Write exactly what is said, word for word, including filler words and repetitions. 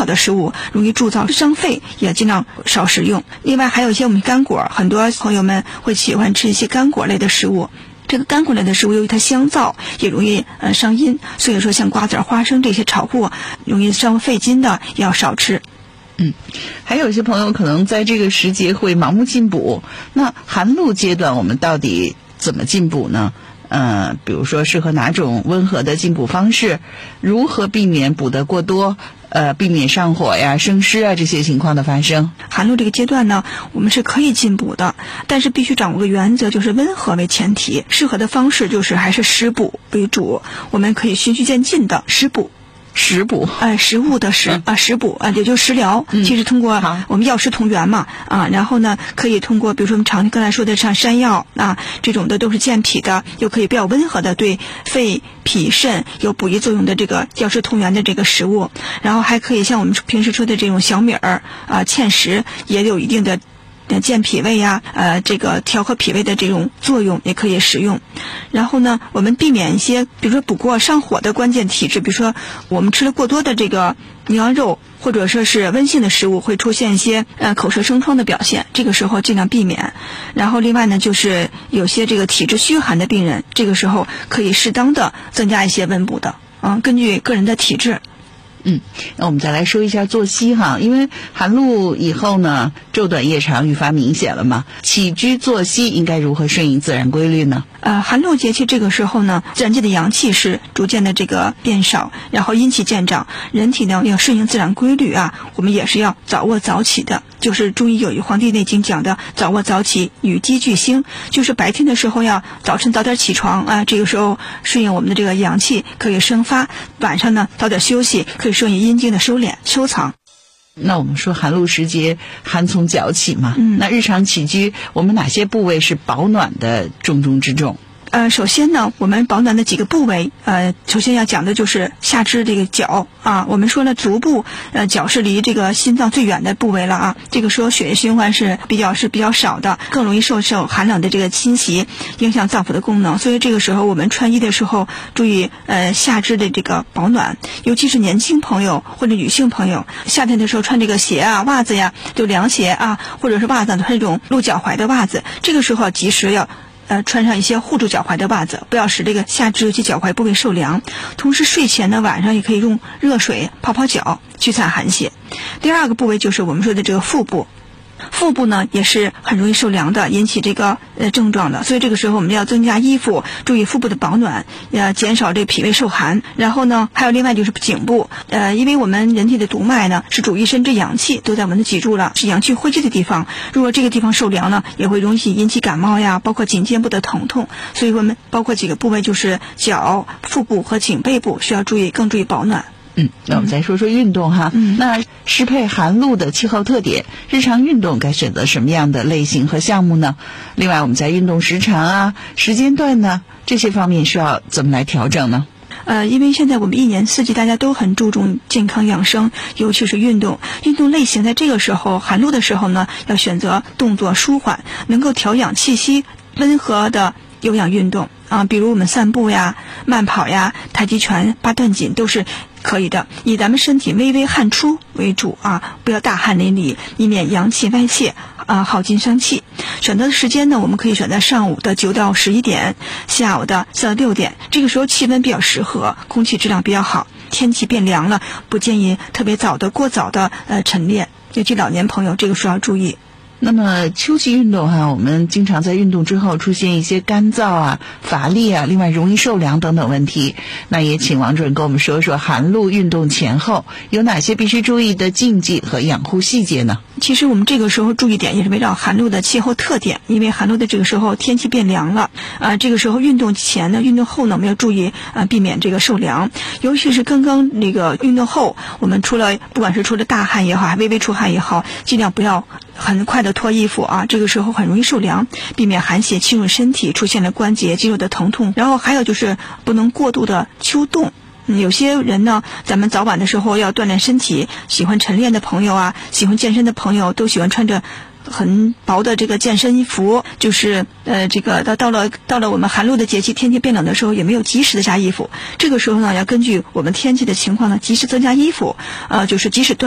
的食物容易助燥伤肺，也尽量少食用。另外还有一些我们干果，很多朋友们会喜欢吃一些干果类的食物。这个干果类的食物由于它香燥，也容易呃伤阴，所以说像瓜子、花生这些炒货容易伤肺筋的也要少吃。 嗯，还有一些朋友可能在这个时节会盲目进补，那寒露阶段我们到底怎么进补呢？呃，比如说适合哪种温和的进补方式？如何避免补得过多？呃，避免上火呀、生湿啊这些情况的发生。 寒露这个阶段呢，我们是可以进补的，但是必须掌握个原则，就是温和为前提。适合的方式就是还是食补为主，我们可以循序渐进的食补。 食补， 呃，食物的食、嗯、啊，食补啊，也就是食疗。 嗯、 其实通过我们药食同源嘛，啊，然后呢，可以通过比如说我们常刚才说的像山药啊这种的都是健脾的，又可以比较温和的对肺脾肾有补益作用的这个药食同源的这个食物，然后还可以像我们平时说的这种小米儿啊、芡实也有一定的健脾胃呀、啊，呃，这个调和脾胃的这种作用也可以食用。然后呢，我们避免一些，比如说补过上火的关键体质，比如说我们吃了过多的这个牛羊肉，或者说是温性的食物，会出现一些呃口舌生疮的表现，这个时候尽量避免。然后另外呢，就是有些这个体质虚寒的病人，这个时候可以适当的增加一些温补的，啊，根据个人的体质。 嗯，那我们再来说一下作息哈，因为寒露以后呢，昼短夜长愈发明显了嘛，起居作息应该如何顺应自然规律呢？ 呃，寒露节气这个时候呢，自然界的阳气是逐渐的这个变少，然后阴气渐长，人体呢要顺应自然规律啊，我们也是要早卧早起的。就是中医有一《黄帝内经》讲的早卧早起与鸡俱兴，就是白天的时候要早晨早点起床啊，这个时候顺应我们的这个阳气可以生发，晚上呢早点休息，可以顺应阴经的收敛收藏。 那我们说寒露时节寒从脚起嘛， 嗯， 那日常起居我们哪些部位是保暖的重中之重？ 呃，首先呢，我们保暖的几个部位，呃，首先要讲的就是下肢这个脚啊。我们说了，足部，呃，脚是离这个心脏最远的部位了啊。这个时候血液循环是比较是比较少的，更容易受受寒冷的这个侵袭，影响脏腑的功能。所以这个时候我们穿衣的时候注意呃下肢的这个保暖，尤其是年轻朋友或者女性朋友，夏天的时候穿这个鞋啊、袜子呀，就凉鞋啊，或者是袜子穿这种露脚踝的袜子，这个时候及时要。呃，穿上一些护住脚踝的袜子，不要使这个下肢尤其脚踝部位受凉。同时睡前呢，晚上也可以用热水泡泡脚，驱散寒邪。第二个部位就是我们说的这个腹部。腹部呢也是很容易受凉的，引起这个呃症状的，所以这个时候我们要增加衣服，注意腹部的保暖，要减少这脾胃受寒。然后呢，还有另外就是颈部，呃，因为我们人体的督脉呢是主一身之阳气都在我们的脊柱了，是阳气汇聚的地方。如果这个地方受凉呢，也会容易引起感冒呀，包括颈肩部的疼痛。所以我们包括几个部位，就是脚、腹部和颈背部需要注意，更注意保暖。 嗯，那我们再说说运动哈。 嗯， 那适配寒露的气候特点，日常运动该选择什么样的类型和项目呢？另外，我们在运动时长啊、时间段呢这些方面需要怎么来调整呢？ 呃，因为现在我们一年四季大家都很注重健康养生，尤其是运动。运动类型在这个时候寒露的时候呢，要选择动作舒缓、能够调养气息、温和的有氧运动啊，比如我们散步呀、慢跑呀、太极拳、八段锦都是可以的，以咱们身体微微汗出为主啊，不要大汗淋漓，以免阳气外泄啊，耗尽伤气。选择的时间呢，我们可以选择上午的九到十一点，下午的四到六点，这个时候气温比较适合，空气质量比较好，天气变凉了，不建议特别早的过早的呃晨练，尤其老年朋友这个时候要注意。 那么秋季运动哈，我们经常在运动之后出现一些干燥啊、乏力啊，另外容易受凉等等问题。那也请王主任跟我们说说寒露运动前后有哪些必须注意的禁忌和养护细节呢？ 其实我们这个时候注意点也是围绕寒露的气候特点，因为寒露的这个时候天气变凉了，啊、呃，这个时候运动前呢、运动后呢，我们要注意啊、呃，避免这个受凉，尤其是刚刚那个运动后，我们除了不管是出了大汗也好，还微微出汗也好，尽量不要很快的脱衣服啊，这个时候很容易受凉，避免寒邪侵入身体，出现了关节、肌肉的疼痛。然后还有就是不能过度的秋冻。嗯，有些人呢，咱们早晚的时候要锻炼身体，喜欢晨练的朋友啊，喜欢健身的朋友，都喜欢穿着很薄的这个健身服，就是呃，这个到到了到了我们寒露的节气，天气变冷的时候，也没有及时的加衣服。这个时候呢，要根据我们天气的情况呢，及时增加衣服，呃，就是即使锻